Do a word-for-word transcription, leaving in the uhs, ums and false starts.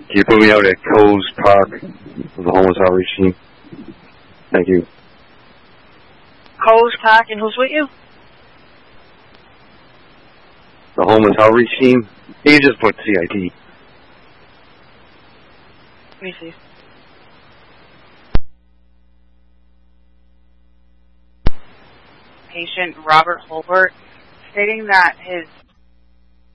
Can you put me out at Coles Park with the homeless outreach team? Thank you. Coles Park, and who's with you? The homeless outreach team? You just put C I T. Let me see. Patient Robert Holbert, stating that his